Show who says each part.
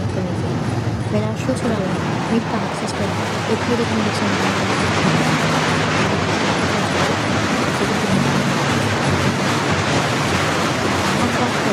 Speaker 1: optimism. When our shoes are aligned, we practice with equity conditioning.